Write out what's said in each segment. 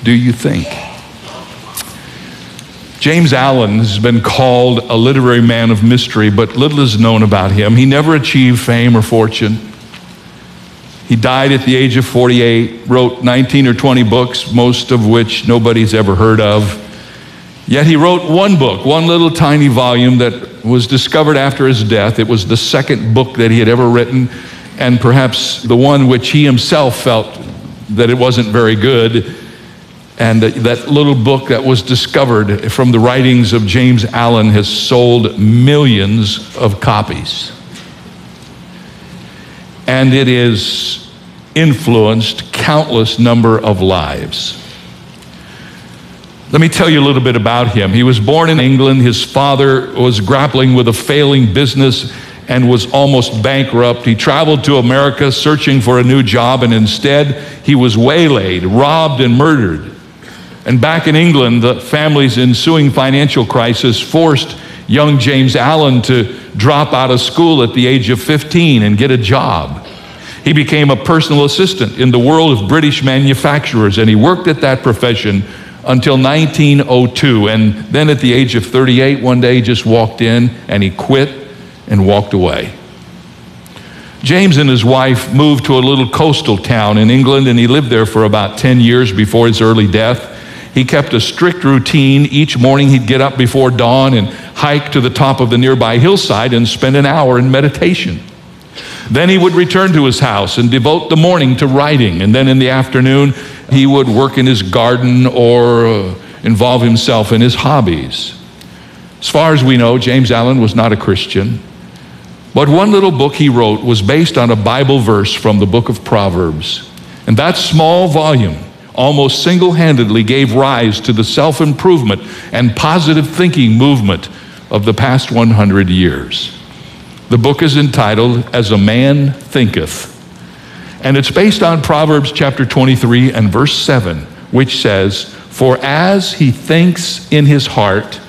do you think? James Allen has been called a literary man of mystery, but little is known about him. He never achieved fame or fortune. He died at the age of 48, wrote 19 or 20 books, most of which nobody's ever heard of. Yet he wrote one book, one little tiny volume that was discovered after his death. It was the second book that he had ever written, and perhaps the one which he himself felt that it wasn't very good. And that little book that was discovered from the writings of James Allen has sold millions of copies. And it has influenced countless number of lives. Let me tell you a little bit about him. He was born in England. His father was grappling with a failing business and was almost bankrupt. He traveled to America searching for a new job, and instead he was waylaid, robbed, and murdered. And back in England, the family's ensuing financial crisis forced young James Allen to drop out of school at the age of 15 and get a job. He became a personal assistant in the world of British manufacturers, and he worked at that profession until 1902. And then at the age of 38, one day he just walked in and he quit and walked away. James and his wife moved to a little coastal town in England, and he lived there for about 10 years before his early death. He kept a strict routine. Each morning he'd get up before dawn and hike to the top of the nearby hillside and spend an hour in meditation. Then he would return to his house and devote the morning to writing. And then in the afternoon, he would work in his garden or involve himself in his hobbies. As far as we know, James Allen was not a Christian. But one little book he wrote was based on a Bible verse from the book of Proverbs. And that small volume almost single-handedly gave rise to the self-improvement and positive thinking movement of the past 100 years. The book is entitled, As a Man Thinketh. And it's based on Proverbs chapter 23 and verse 7, which says, "For as he thinks in his heart,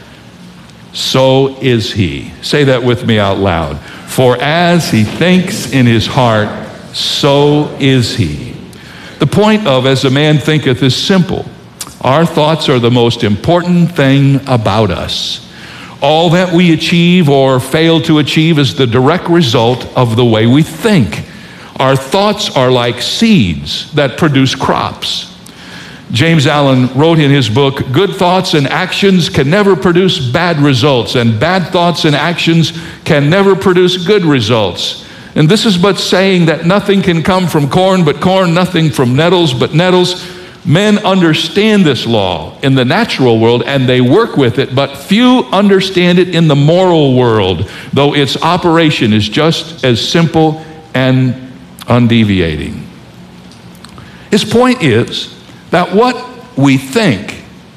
so is he." Say that with me out loud. For as he thinks in his heart, so is he. The point of As a Man Thinketh is simple. Our thoughts are the most important thing about us. All that we achieve or fail to achieve is the direct result of the way we think. Our thoughts are like seeds that produce crops. James Allen wrote in his book, "Good thoughts and actions can never produce bad results, and bad thoughts and actions can never produce good results." And this is but saying that nothing can come from corn but corn, nothing from nettles but nettles. Men understand this law in the natural world, and they work with it, but few understand it in the moral world, though its operation is just as simple and undeviating. His point is that what we think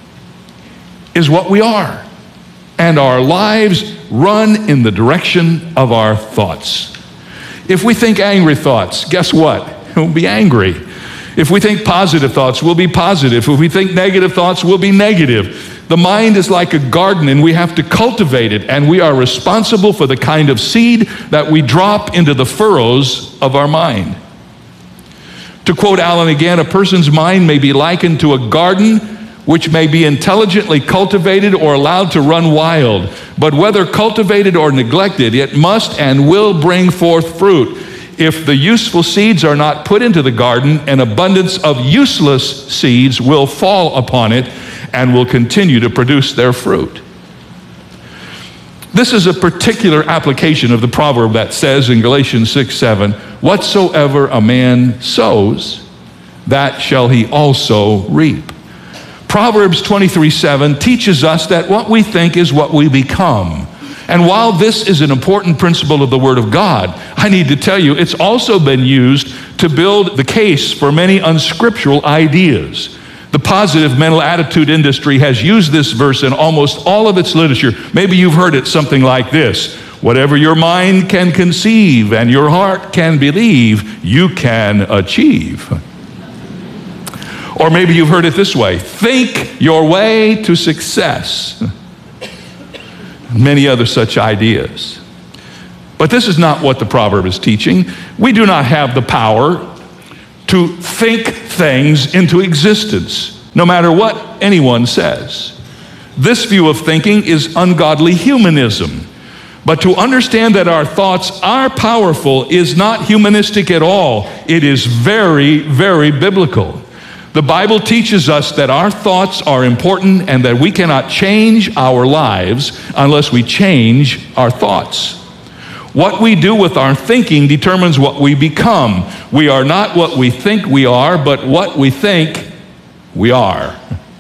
is what we are, and our lives run in the direction of our thoughts. If we think angry thoughts, guess what? We'll be angry. If we think positive thoughts, we'll be positive. If we think negative thoughts, we'll be negative. The mind is like a garden, and we have to cultivate it, and we are responsible for the kind of seed that we drop into the furrows of our mind. To quote Allen again, a person's mind may be likened to a garden which may be intelligently cultivated or allowed to run wild. But whether cultivated or neglected, it must and will bring forth fruit. If the useful seeds are not put into the garden, an abundance of useless seeds will fall upon it and will continue to produce their fruit. This is a particular application of the proverb that says in Galatians 6:7, "Whatsoever a man sows, that shall he also reap." Proverbs 23:7 teaches us that what we think is what we become. And while this is an important principle of the Word of God, I need to tell you, it's also been used to build the case for many unscriptural ideas. The positive mental attitude industry has used this verse in almost all of its literature. Maybe you've heard it something like this: "Whatever your mind can conceive and your heart can believe, you can achieve." Or maybe you've heard it this way: "Think your way to success." Many other such ideas. But this is not what the proverb is teaching. We do not have the power to think things into existence. no matter what anyone says. This view of thinking is ungodly humanism. But to understand that our thoughts are powerful is not humanistic at all. It is very, very biblical. The Bible teaches us that our thoughts are important and that we cannot change our lives unless we change our thoughts. What we do with our thinking determines what we become. We are not what we think we are, but what we think we are.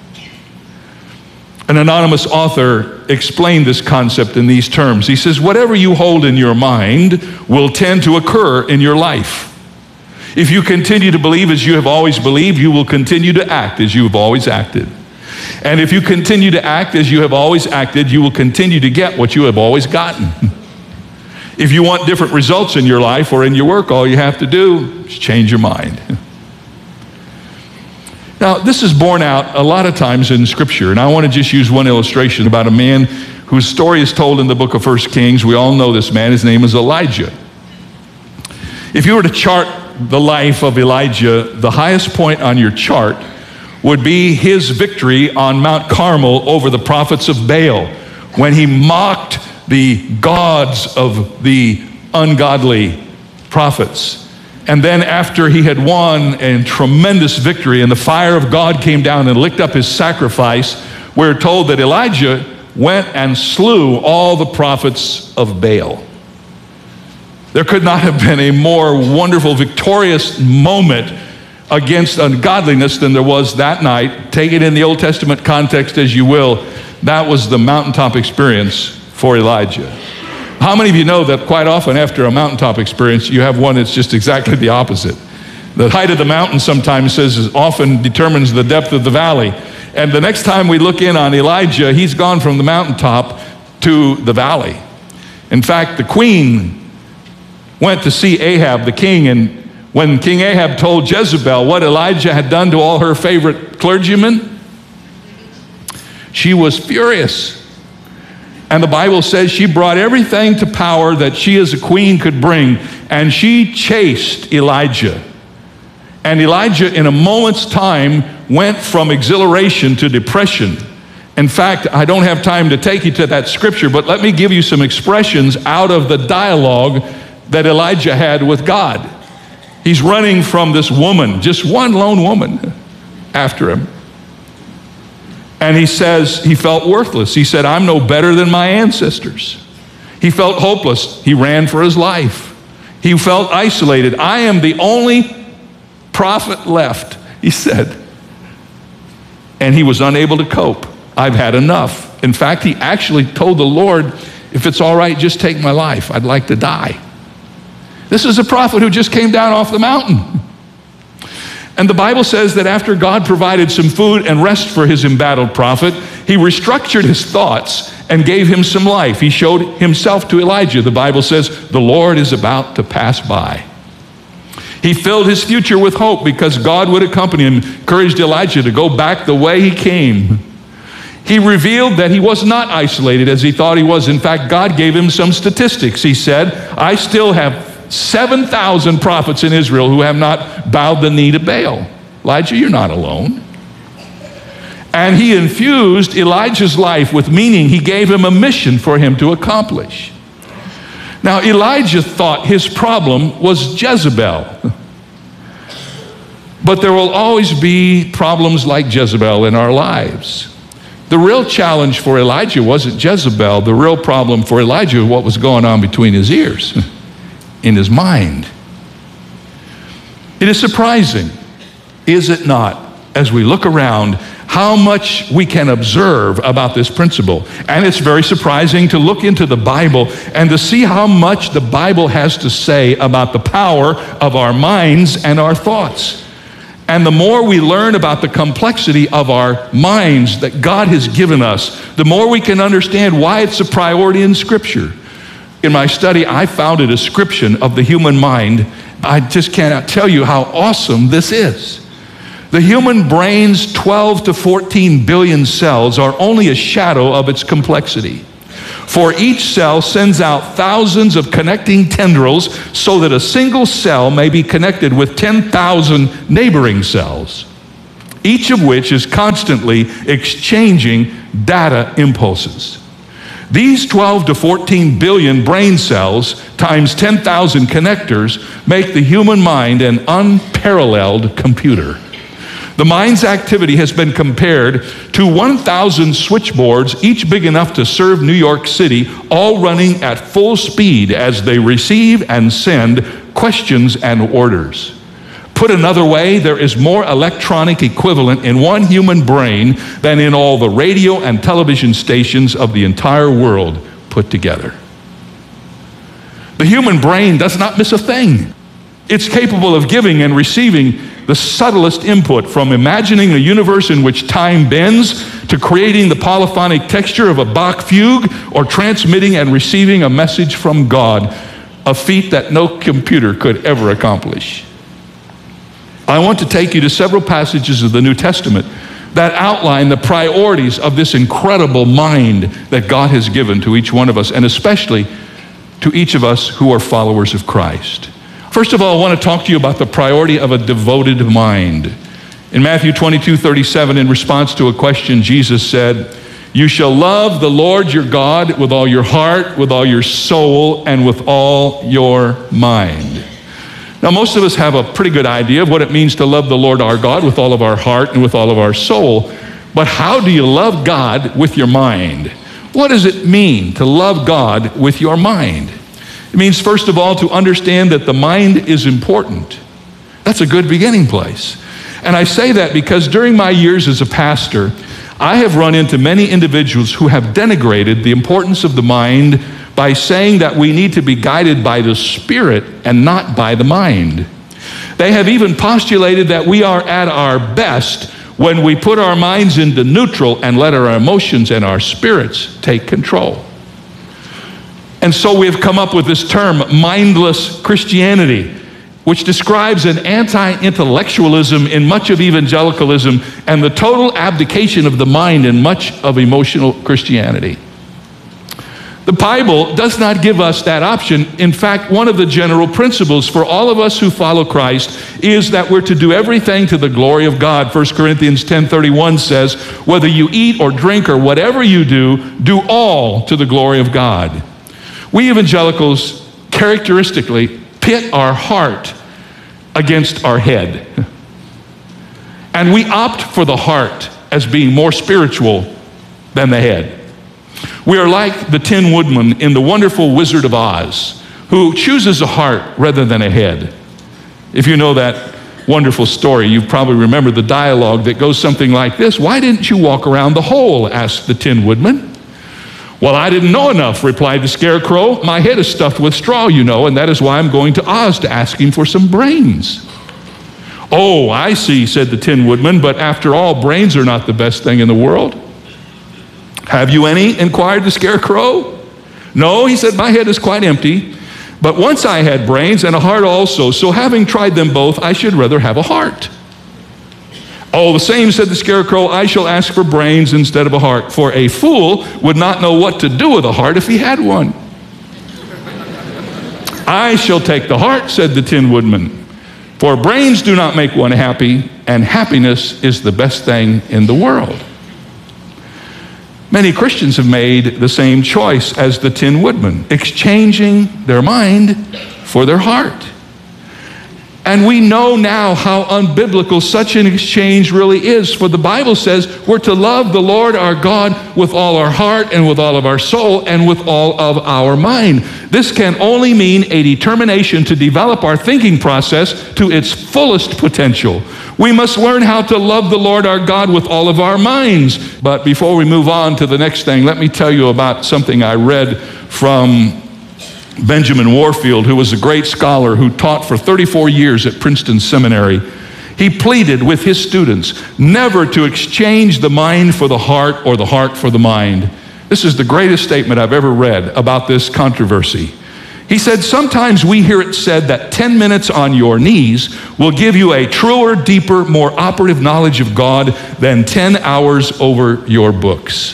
An anonymous author explained this concept in these terms. He says, whatever you hold in your mind will tend to occur in your life. If you continue to believe as you have always believed, you will continue to act as you have always acted. And if you continue to act as you have always acted, you will continue to get what you have always gotten. If you want different results in your life or in your work, all you have to do is change your mind. Now, this is borne out a lot of times in Scripture, and I want to just use one illustration about a man whose story is told in the book of 1 Kings. We all know this man. His name is Elijah. If you were to chart the life of Elijah, the highest point on your chart would be his victory on Mount Carmel over the prophets of Baal, when he mocked the gods of the ungodly prophets. And then after he had won a tremendous victory and the fire of God came down and licked up his sacrifice, we're told that Elijah went and slew all the prophets of Baal. There could not have been a more wonderful, victorious moment against ungodliness than there was that night. Take it in the Old Testament context as you will. That was the mountaintop experience for Elijah. How many of you know that quite often after a mountaintop experience, you have one that's just exactly the opposite? The height of the mountain sometimes often determines the depth of the valley. And the next time we look in on Elijah, he's gone from the mountaintop to the valley. In fact, the queen went to see Ahab, the king, and when King Ahab told Jezebel what Elijah had done to all her favorite clergymen, she was furious. And the Bible says she brought everything to power that she as a queen could bring, and she chased Elijah. And Elijah, in a moment's time, went from exhilaration to depression. In fact, I don't have time to take you to that scripture, but let me give you some expressions out of the dialogue that Elijah had with God. He's running from this woman, just one lone woman, after him. And he says he felt worthless. He said, I'm no better than my ancestors. He felt hopeless. He ran for his life. He felt isolated. I am the only prophet left, he said. And he was unable to cope. I've had enough. In fact, he actually told the Lord, if it's all right, just take my life. I'd like to die. This is a prophet who just came down off the mountain. And the Bible says that after God provided some food and rest for his embattled prophet, he restructured his thoughts and gave him some life. He showed himself to Elijah. The Bible says, the Lord is about to pass by. He filled his future with hope because God would accompany him, encouraged Elijah to go back the way he came. He revealed that he was not isolated as he thought he was. In fact, God gave him some statistics. He said, I still have 7,000 prophets in Israel who have not bowed the knee to Baal. Elijah, you're not alone. And he infused Elijah's life with meaning. He gave him a mission for him to accomplish. Now, Elijah thought his problem was Jezebel. But there will always be problems like Jezebel in our lives. The real challenge for Elijah wasn't Jezebel. The real problem for Elijah was what was going on between his ears, in his mind. It is surprising, is it not, as we look around, how much we can observe about this principle. And it's very surprising to look into the Bible and to see how much the Bible has to say about the power of our minds and our thoughts. And the more we learn about the complexity of our minds that God has given us, the more we can understand why it's a priority in Scripture. In my study, I found a description of the human mind. I just cannot tell you how awesome this is. The human brain's 12 to 14 billion cells are only a shadow of its complexity. For each cell sends out thousands of connecting tendrils so that a single cell may be connected with 10,000 neighboring cells. each of which is constantly exchanging data impulses. These 12 to 14 billion brain cells times 10,000 connectors make the human mind an unparalleled computer. The mind's activity has been compared to 1,000 switchboards, each big enough to serve New York City, all running at full speed as they receive and send questions and orders. Put another way, there is more electronic equivalent in one human brain than in all the radio and television stations of the entire world put together. The human brain does not miss a thing. It's capable of giving and receiving the subtlest input, from imagining a universe in which time bends to creating the polyphonic texture of a Bach fugue, or transmitting and receiving a message from God, a feat that no computer could ever accomplish. I want to take you to several passages of the New Testament that outline the priorities of this incredible mind that God has given to each one of us, and especially to each of us who are followers of Christ. First of all, I want to talk to you about the priority of a devoted mind. In Matthew 22:37, in response to a question, Jesus said, "You shall love the Lord your God with all your heart, with all your soul, and with all your mind." Now, most of us have a pretty good idea of what it means to love the Lord our God with all of our heart and with all of our soul. But how do you love God with your mind? What does it mean to love God with your mind? It means, first of all, to understand that the mind is important. That's a good beginning place. And I say that because during my years as a pastor, I have run into many individuals who have denigrated the importance of the mind by saying that we need to be guided by the Spirit and not by the mind. They have even postulated that we are at our best when we put our minds into neutral and let our emotions and our spirits take control. And so we have come up with this term, mindless Christianity, which describes an anti-intellectualism in much of evangelicalism and the total abdication of the mind in much of emotional Christianity. The Bible does not give us that option. In fact, one of the general principles for all of us who follow Christ is that we're to do everything to the glory of God. 1 Corinthians 10:31 says, "Whether you eat or drink or whatever you do, do all to the glory of God." We evangelicals characteristically pit our heart against our head. And we opt for the heart as being more spiritual than the head. We are like the Tin Woodman in The Wonderful Wizard of Oz, who chooses a heart rather than a head. If you know that wonderful story, you probably remember the dialogue that goes something like this. "Why didn't you walk around the hole?" asked the Tin Woodman. "Well, I didn't know enough," replied the Scarecrow. "My head is stuffed with straw, you know, and that is why I'm going to Oz to ask him for some brains." "Oh, I see," said the Tin Woodman, "but after all, brains are not the best thing in the world." "Have you any?" inquired the Scarecrow. "No," he said, "my head is quite empty. But once I had brains and a heart also, so having tried them both, I should rather have a heart." "All the same," said the Scarecrow, "I shall ask for brains instead of a heart, for a fool would not know what to do with a heart if he had one." "I shall take the heart," said the Tin Woodman, "for brains do not make one happy, and happiness is the best thing in the world." Many Christians have made the same choice as the Tin Woodman, exchanging their mind for their heart. And we know now how unbiblical such an exchange really is, for the Bible says we're to love the Lord our God with all our heart and with all of our soul and with all of our mind. This can only mean a determination to develop our thinking process to its fullest potential. We must learn how to love the Lord our God with all of our minds. But before we move on to the next thing, let me tell you about something I read from Benjamin Warfield, who was a great scholar who taught for 34 years at Princeton Seminary. He pleaded with his students never to exchange the mind for the heart or the heart for the mind. This is the greatest statement I've ever read about this controversy. He said, "Sometimes we hear it said that 10 minutes on your knees will give you a truer, deeper, more operative knowledge of God than 10 hours over your books."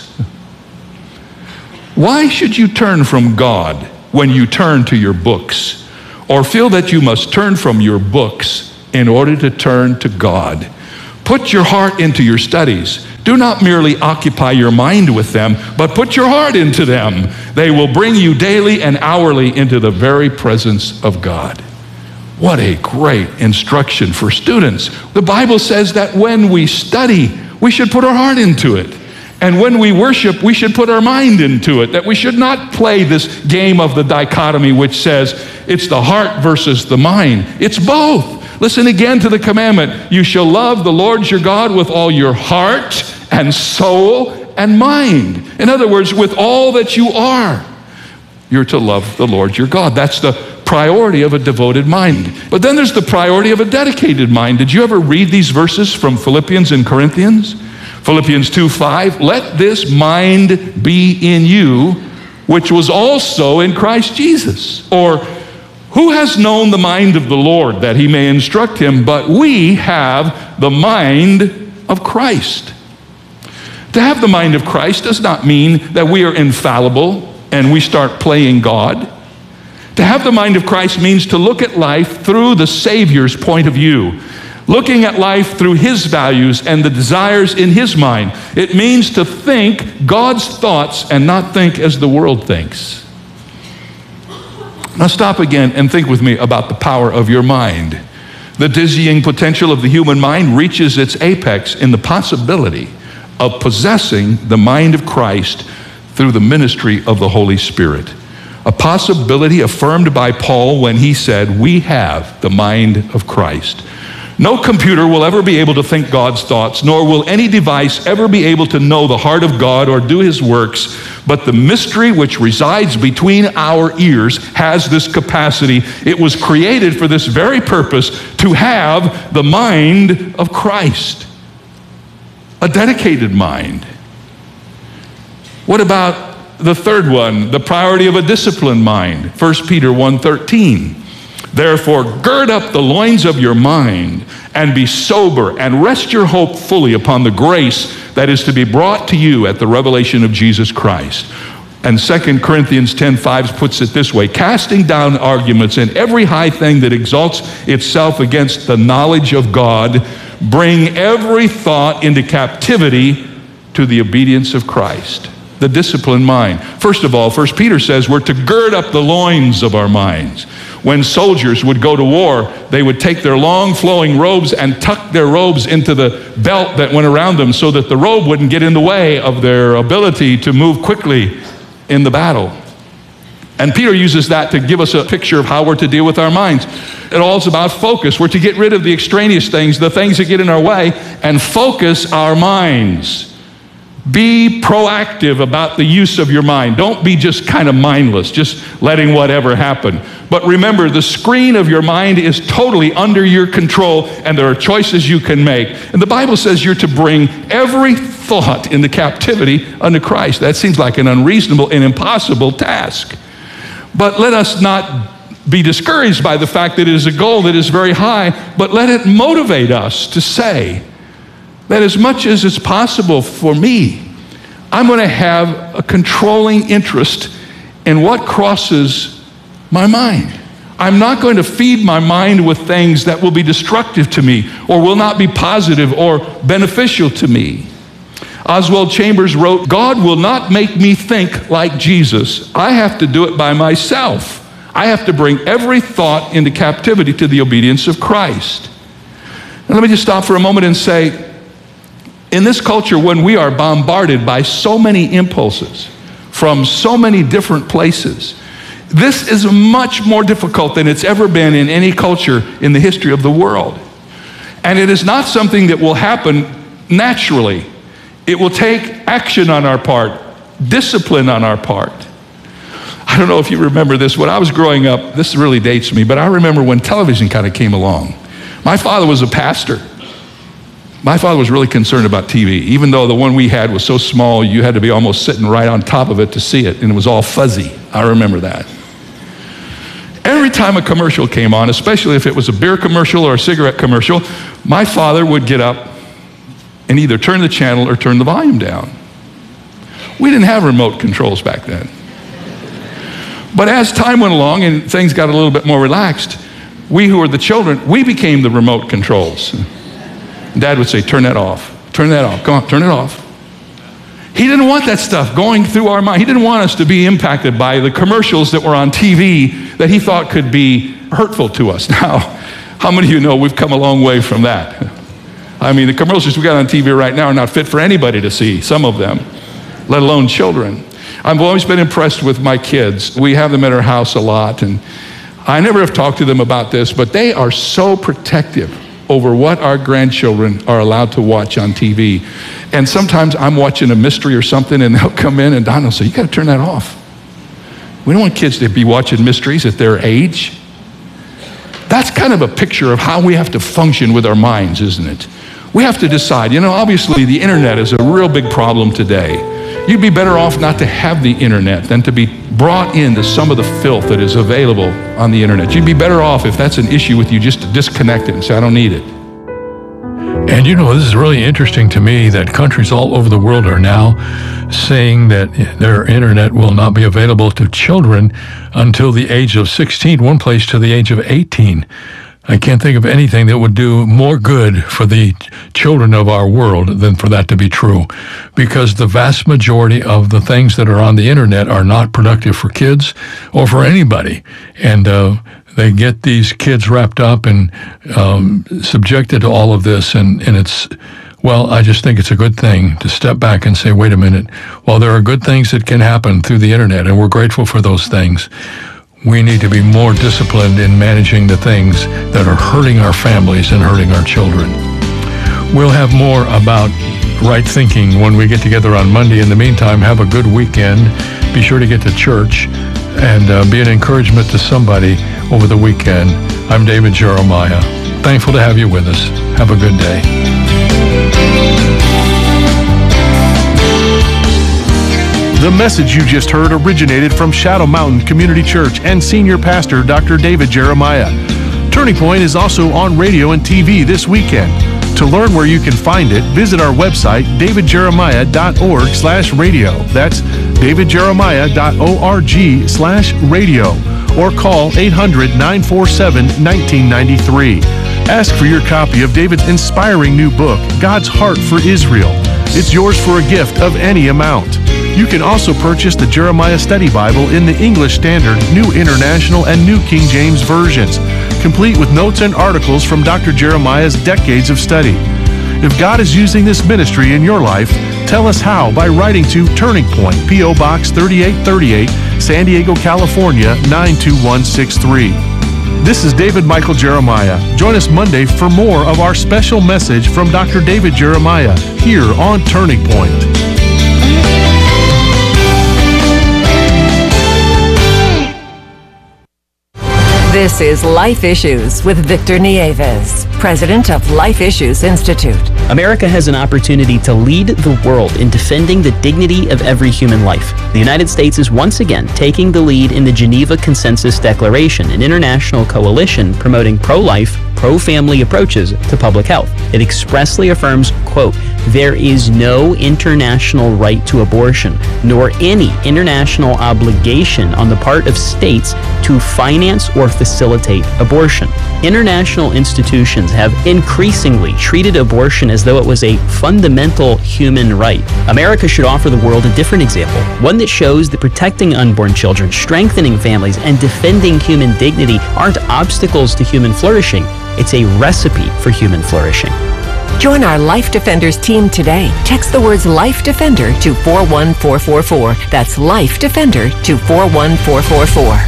Why should you turn from God when you turn to your books, or feel that you must turn from your books in order to turn to God? Put your heart into your studies. Do not merely occupy your mind with them, but put your heart into them. They will bring you daily and hourly into the very presence of God. What a great instruction for students. The Bible says that when we study, we should put our heart into it. And when we worship, we should put our mind into it, that we should not play this game of the dichotomy which says it's the heart versus the mind. It's both. Listen again to the commandment. You shall love the Lord your God with all your heart and soul and mind. In other words, with all that you are, you're to love the Lord your God. That's the priority of a devoted mind. But then there's the priority of a dedicated mind. Did you ever read these verses from Philippians and Corinthians? Philippians 2:5, let this mind be in you, which was also in Christ Jesus. Or, who has known the mind of the Lord that he may instruct him? But we have the mind of Christ. To have the mind of Christ does not mean that we are infallible and we start playing God. To have the mind of Christ means to look at life through the Savior's point of view, looking at life through his values and the desires in his mind. It means to think God's thoughts and not think as the world thinks. Now stop again and think with me about the power of your mind. The dizzying potential of the human mind reaches its apex in the possibility of possessing the mind of Christ through the ministry of the Holy Spirit. A possibility affirmed by Paul when he said, we have the mind of Christ. No computer will ever be able to think God's thoughts, nor will any device ever be able to know the heart of God or do his works, but the mystery which resides between our ears has this capacity. It was created for this very purpose, to have the mind of Christ. A dedicated mind. What about the third one, the priority of a disciplined mind? 1 Peter 1:13. Therefore, gird up the loins of your mind and be sober and rest your hope fully upon the grace that is to be brought to you at the revelation of Jesus Christ. And 2 Corinthians 10:5 puts it this way, casting down arguments and every high thing that exalts itself against the knowledge of God, bring every thought into captivity to the obedience of Christ. The disciplined mind. First of all, 1 Peter says we're to gird up the loins of our minds. When soldiers would go to war, they would take their long flowing robes and tuck their robes into the belt that went around them so that the robe wouldn't get in the way of their ability to move quickly in the battle. And Peter uses that to give us a picture of how we're to deal with our minds. It all is about focus. We're to get rid of the extraneous things, the things that get in our way, and focus our minds. Be proactive about the use of your mind. Don't be just kind of mindless, just letting whatever happen. But remember, the screen of your mind is totally under your control, and there are choices you can make. And the Bible says you're to bring every thought into captivity unto Christ. That seems like an unreasonable and impossible task. But let us not be discouraged by the fact that it is a goal that is very high, but let it motivate us to say that as much as it's possible for me, I'm going to have a controlling interest in what crosses my mind. I'm not going to feed my mind with things that will be destructive to me or will not be positive or beneficial to me. Oswald Chambers wrote, God will not make me think like Jesus. I have to do it by myself. I have to bring every thought into captivity to the obedience of Christ. Now let me just stop for a moment and say, in this culture, when we are bombarded by so many impulses from so many different places, this is much more difficult than it's ever been in any culture in the history of the world. And it is not something that will happen naturally. It will take action on our part, discipline on our part. I don't know if you remember this. When I was growing up, this really dates me, but I remember when television kind of came along. My father was a pastor. My father was really concerned about TV, even though the one we had was so small, you had to be almost sitting right on top of it to see it, and it was all fuzzy. I remember that. Every time a commercial came on, especially if it was a beer commercial or a cigarette commercial, my father would get up and either turn the channel or turn the volume down. We didn't have remote controls back then. But as time went along and things got a little bit more relaxed, we who were the children, we became the remote controls. Dad would say, turn that off. Turn that off. Come on, turn it off. He didn't want that stuff going through our mind. He didn't want us to be impacted by the commercials that were on TV that he thought could be hurtful to us. Now, how many of you know we've come a long way from that? I mean, the commercials we got on TV right now are not fit for anybody to see, some of them, let alone children. I've always been impressed with my kids. We have them at our house a lot, and I never have talked to them about this, but they are so protective over what our grandchildren are allowed to watch on TV. And sometimes I'm watching a mystery or something, and they'll come in, and Don will say, you got to turn that off. We don't want kids to be watching mysteries at their age. That's kind of a picture of how we have to function with our minds, isn't it? We have to decide, obviously the internet is a real big problem today. You'd be better off not to have the internet than to be brought into some of the filth that is available on the internet. You'd be better off, if that's an issue with you, just to disconnect it and say, I don't need it. And this is really interesting to me that countries all over the world are now saying that their internet will not be available to children until the age of 16, one place to the age of 18. I can't think of anything that would do more good for the children of our world than for that to be true, because the vast majority of the things that are on the internet are not productive for kids or for anybody. And they get these kids wrapped up and subjected to all of this, and it's, well, I just think it's a good thing to step back and say, wait a minute, while there are good things that can happen through the internet, and we're grateful for those things, we need to be more disciplined in managing the things that are hurting our families and hurting our children. We'll have more about right thinking when we get together on Monday. In the meantime, have a good weekend. Be sure to get to church and be an encouragement to somebody over the weekend. I'm David Jeremiah. Thankful to have you with us. Have a good day. The message you just heard originated from Shadow Mountain Community Church and Senior Pastor Dr. David Jeremiah. Turning Point is also on radio and TV this weekend. To learn where you can find it, visit our website, davidjeremiah.org/radio. That's davidjeremiah.org/radio. Or call 800-947-1993. Ask for your copy of David's inspiring new book, God's Heart for Israel. It's yours for a gift of any amount. You can also purchase the Jeremiah Study Bible in the English Standard, New International, and New King James versions, complete with notes and articles from Dr. Jeremiah's decades of study. If God is using this ministry in your life, tell us how by writing to Turning Point, P.O. Box 3838, San Diego, California, 92163. This is David Michael Jeremiah. Join us Monday for more of our special message from Dr. David Jeremiah here on Turning Point. This is Life Issues with Victor Nieves, president of Life Issues Institute. America has an opportunity to lead the world in defending the dignity of every human life. The United States is once again taking the lead in the Geneva Consensus Declaration, an international coalition promoting pro-life, pro-family approaches to public health. It expressly affirms, quote, there is no international right to abortion, nor any international obligation on the part of states to finance or facilitate abortion. International institutions have increasingly treated abortion as though it was a fundamental human right. America should offer the world a different example, one that shows that protecting unborn children, strengthening families, and defending human dignity aren't obstacles to human flourishing. It's a recipe for human flourishing. Join our Life Defenders team today. Text the words Life Defender to 41444. That's Life Defender to 41444.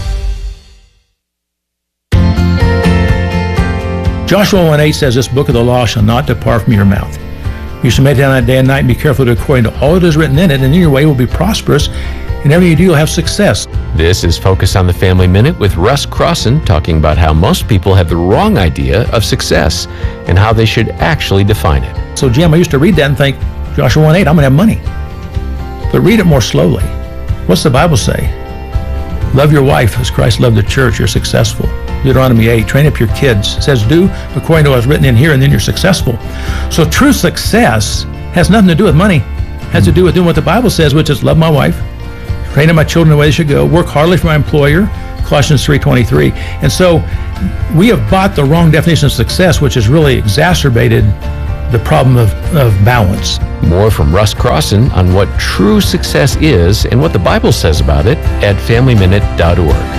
Joshua 1:8 says, this book of the law shall not depart from your mouth. You shall meditate on it day and night and be careful to do according to all that is written in it, and then your way will be prosperous, and everything you do, you'll have success. This is Focus on the Family Minute with Russ Crossan, talking about how most people have the wrong idea of success and how they should actually define it. So, Jim, I used to read that and think, Joshua 1:8, I'm going to have money. But read it more slowly. What's the Bible say? Love your wife as Christ loved the church, you're successful. Deuteronomy 8, train up your kids. It says, do according to what's written in here, and then you're successful. So true success has nothing to do with money. It has to do with doing what the Bible says, which is love my wife, train up my children the way they should go, work hardly for my employer, Colossians 3:23. And so we have bought the wrong definition of success, which has really exacerbated the problem of balance. More from Russ Crossan on what true success is and what the Bible says about it at FamilyMinute.org.